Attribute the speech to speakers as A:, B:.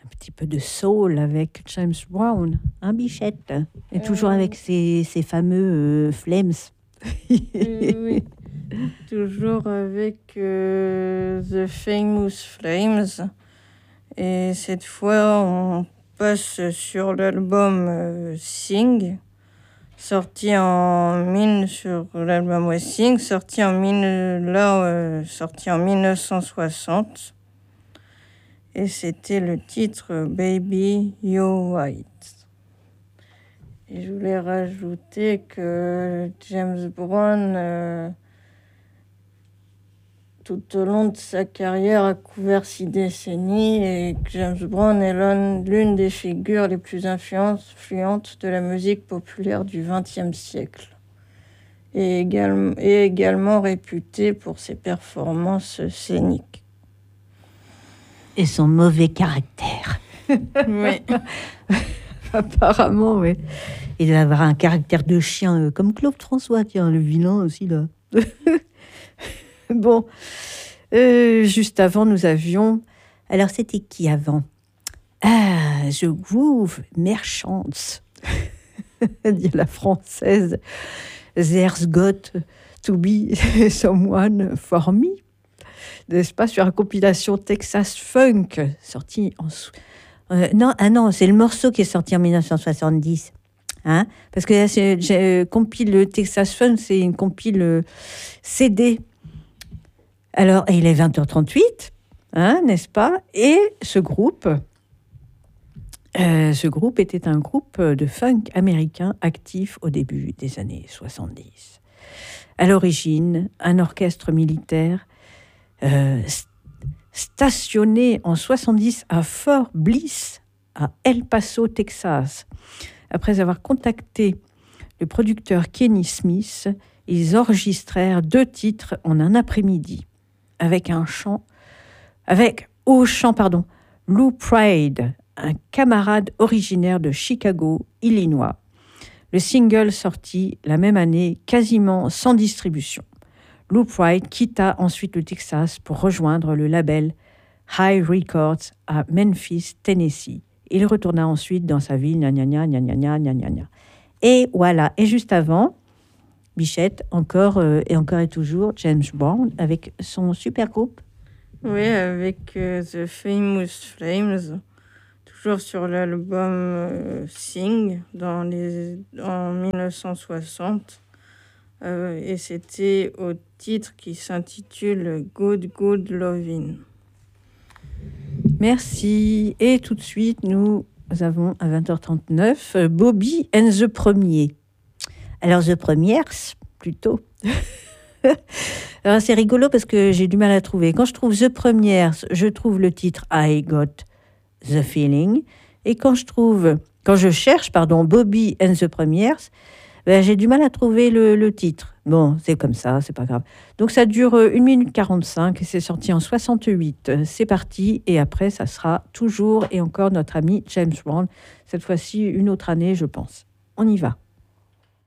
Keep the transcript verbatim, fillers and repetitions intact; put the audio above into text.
A: petit peu de soul avec James Brown, hein, Bichette? Et toujours
B: Euh,
A: avec ses, ses fameux euh, flames.
B: oui, oui. Toujours avec euh, The Famous Flames. Et cette fois, on passe sur l'album euh, Sing, sorti en mille sur l'album ouais, Sing, sorti en mille, là, euh, sorti en mille neuf cent soixante. Et c'était le titre Baby You're White. Et je voulais rajouter que James Brown, euh, tout au long de sa carrière, a couvert six décennies et que James Brown est l'un- l'une des figures les plus influentes de la musique populaire du vingtième siècle. Et également, et également réputé pour ses performances scéniques.
A: Et son mauvais caractère.
B: Oui.
A: Apparemment, oui. Il doit avoir un caractère de chien, euh, comme Claude François, tiens, le vilain aussi, là. Bon, euh, juste avant, nous avions... Alors, c'était qui avant? Ah, The Groove Merchants, dit la française. There's got to be someone for me, n'est-ce pas, sur la compilation Texas Funk, sortie en... Euh, non, ah non, c'est le morceau qui est sorti en dix-neuf cent soixante-dix. Hein, parce que là, c'est, j'ai, euh, compile le Texas Funk, c'est une compile euh, C D. Alors, il est vingt heures trente-huit, hein, n'est-ce pas? Et ce groupe, euh, ce groupe était un groupe de funk américain actif au début des années soixante-dix. À l'origine, un orchestre militaire euh, stationné en soixante-dix à Fort Bliss, à El Paso, Texas. Après avoir contacté le producteur Kenny Smith, ils enregistrèrent deux titres en un après-midi, avec un chant, avec au chant, pardon, Lou Pride, un camarade originaire de Chicago, Illinois. Le single sorti la même année, quasiment sans distribution. Lou Pride quitta ensuite le Texas pour rejoindre le label High Records à Memphis, Tennessee. Il retourna ensuite dans sa ville, gna gna gna gna gna gna gna gna gna. Et voilà. Et juste avant, Bichette, encore euh, et encore et toujours, James Brown avec son super groupe.
B: Oui, avec euh, The Famous Flames, toujours sur l'album euh, Sing dans les, en dix-neuf cent soixante. Euh, et c'était au titre qui s'intitule Good Good Lovin'.
A: Merci. Et tout de suite, nous avons à vingt heures trente-neuf Bobby and the Premier. Alors, The Premiers, plutôt. Alors, c'est rigolo parce que j'ai du mal à trouver. Quand je trouve The Premiers, je trouve le titre I Got the Feeling. Et quand je trouve, quand je cherche, pardon, Bobby and the Premiers, ben, j'ai du mal à trouver le, le titre. Bon, c'est comme ça, c'est pas grave. Donc ça dure une minute quarante-cinq et c'est sorti en soixante-huit. C'est parti et après ça sera toujours et encore notre ami James Brown. Cette fois-ci, une autre année, je pense. On y va.